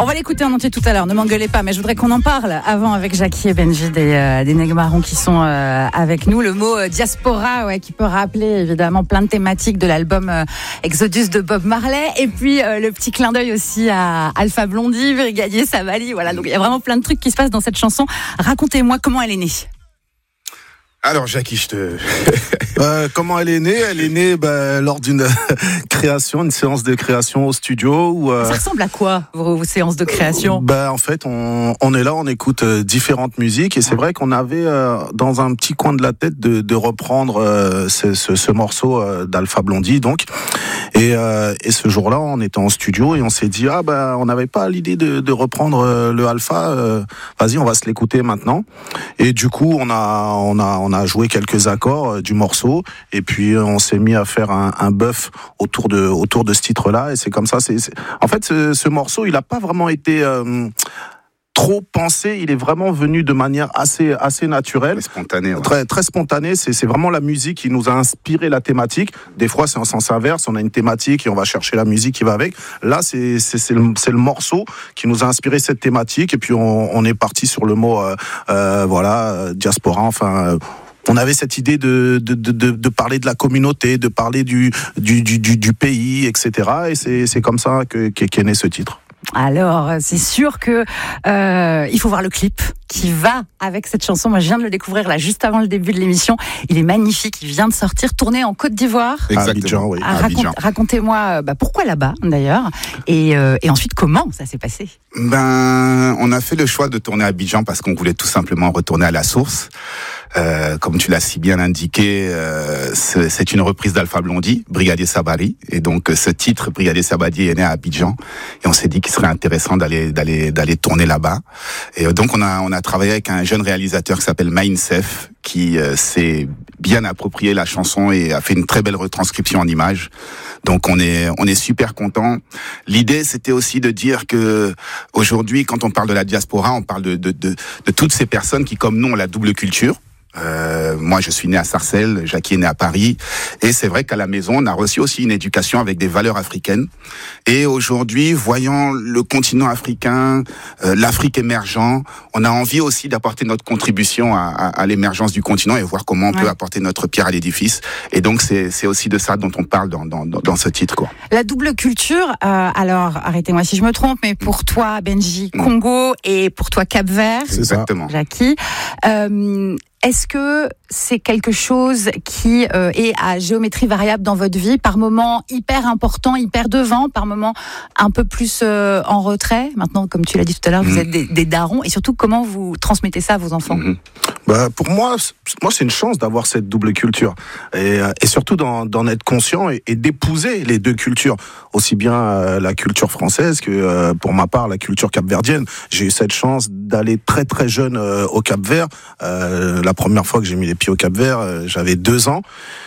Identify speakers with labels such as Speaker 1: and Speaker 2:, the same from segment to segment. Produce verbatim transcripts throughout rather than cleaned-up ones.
Speaker 1: On va l'écouter en entier tout à l'heure, ne m'engueulez pas, mais je voudrais qu'on en parle avant avec Jackie et Benji des, euh, des Nègres Marrons qui sont euh, avec nous. Le mot euh, diaspora, ouais, qui peut rappeler évidemment plein de thématiques de l'album euh, Exodus de Bob Marley. Et puis euh, le petit clin d'œil aussi à Alpha Blondy, Brigadier Sabali. Voilà, donc il y a vraiment plein de trucs qui se passent dans cette chanson. Racontez-moi comment elle est née.
Speaker 2: Alors Jackie, je te...
Speaker 3: euh, comment elle est née ? Elle est née bah, lors d'une création, une séance de création au studio. Où, euh...
Speaker 1: Ça ressemble à quoi, vos, vos séances de création ?
Speaker 3: bah, En fait, on, on est là, on écoute euh, différentes musiques et c'est vrai qu'on avait euh, dans un petit coin de la tête de, de reprendre euh, ce, ce, ce morceau euh, d'Alpha Blondy. Donc. Et, euh, et ce jour-là, on était en studio et on s'est dit, ah bah, on n'avait pas l'idée de, de reprendre euh, le Alpha, euh, vas-y, on va se l'écouter maintenant. Et du coup, on a, on a, on a joué quelques accords euh, du morceau et puis on s'est mis à faire un, un bœuf autour de, autour de ce titre-là. Et c'est comme ça, c'est, c'est... en fait, ce, ce morceau, il n'a pas vraiment été... Euh, trop pensé, il est vraiment venu de manière assez assez naturelle,
Speaker 2: très spontanée, ouais.
Speaker 3: très très spontanée. C'est c'est vraiment la musique qui nous a inspiré la thématique. Des fois c'est en sens inverse, on a une thématique et on va chercher la musique qui va avec. Là c'est c'est c'est le, c'est le morceau qui nous a inspiré cette thématique et puis on, on est parti sur le mot euh, euh, voilà euh, diaspora. Enfin. Euh, On avait cette idée de, de, de, de parler de la communauté, de parler du, du, du, du pays, et cetera. Et c'est, c'est comme ça que, qu'est né ce titre.
Speaker 1: Alors, c'est sûr que euh, il faut voir le clip qui va avec cette chanson. Moi, je viens de le découvrir là, juste avant le début de l'émission. Il est magnifique, il vient de sortir, tourné en Côte d'Ivoire.
Speaker 2: Exactement.
Speaker 3: Abidjan, oui.
Speaker 1: Ah, raconte, racontez-moi bah, pourquoi là-bas, d'ailleurs, et, euh, et ensuite comment ça s'est passé.
Speaker 2: Ben, on a fait le choix de tourner à Abidjan parce qu'on voulait tout simplement retourner à la source. Euh, comme tu l'as si bien indiqué, euh, c'est, c'est une reprise d'Alpha Blondy, Brigadier Sabali, et donc ce titre Brigadier Sabali est né à Abidjan, et on s'est dit qu'il serait intéressant d'aller d'aller d'aller tourner là-bas. Et donc on a on a travaillé avec un jeune réalisateur qui s'appelle Mainsef, qui euh, s'est bien approprié la chanson et a fait une très belle retranscription en images. Donc on est on est super content. L'idée c'était aussi de dire que aujourd'hui quand on parle de la diaspora, on parle de de de, de toutes ces personnes qui comme nous ont la double culture. Euh, moi, je suis né à Sarcelles, Jackie est né à Paris, et c'est vrai qu'à la maison, on a reçu aussi une éducation avec des valeurs africaines. Et aujourd'hui, voyant le continent africain, euh, l'Afrique émergent, on a envie aussi d'apporter notre contribution à, à, à l'émergence du continent et voir comment on ouais. peut apporter notre pierre à l'édifice. Et donc, c'est, c'est aussi de ça dont on parle dans, dans, dans ce titre, quoi.
Speaker 1: La double culture, euh, alors arrêtez-moi si je me trompe, mais pour toi, Benji, Congo, mmh. et pour toi, Cap-Vert,
Speaker 2: c'est exactement.
Speaker 1: Jackie. Euh, Est-ce que c'est quelque chose qui euh, est à géométrie variable dans votre vie, par moments hyper important, hyper devant, par moments un peu plus euh, en retrait ? Maintenant, comme tu l'as dit tout à l'heure, mmh. vous êtes des, des darons, et surtout, comment vous transmettez ça à vos enfants ?
Speaker 3: mmh. bah, Pour moi, moi, c'est une chance d'avoir cette double culture, et, et surtout d'en, d'en être conscient et, et d'épouser les deux cultures, aussi bien euh, la culture française que, euh, pour ma part, la culture capverdienne. J'ai eu cette chance d'aller très très jeune euh, au Cap-Vert. Euh, la première fois que j'ai mis les pieds au Cap-Vert, euh, j'avais deux ans.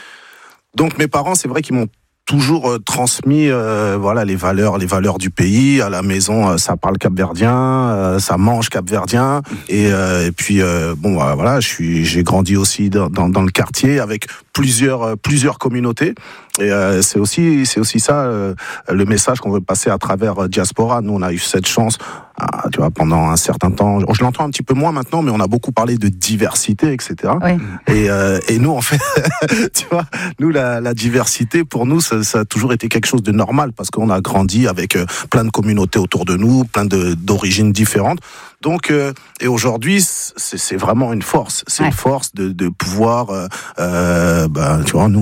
Speaker 3: Donc mes parents, c'est vrai qu'ils m'ont toujours euh, transmis euh, voilà les valeurs les valeurs du pays. À la maison, euh, ça parle capverdien, euh, ça mange capverdien, et, euh, et puis euh, bon euh, voilà, je suis j'ai grandi aussi dans, dans, dans le quartier avec plusieurs euh, plusieurs communautés. Et euh, c'est aussi c'est aussi ça euh, le message qu'on veut passer à travers euh, Diaspora. Nous, on a eu cette chance, euh, tu vois, pendant un certain temps. Je l'entends un petit peu moins maintenant, mais on a beaucoup parlé de diversité, et cetera. Oui. Et euh, et nous, en fait, tu vois, nous la, la diversité pour nous, ça, ça a toujours été quelque chose de normal parce qu'on a grandi avec euh, plein de communautés autour de nous, plein de d'origines différentes. Donc, euh, et aujourd'hui, c'est, c'est vraiment une force. C'est ouais. une force de, de pouvoir, euh, euh, bah, tu vois, nous,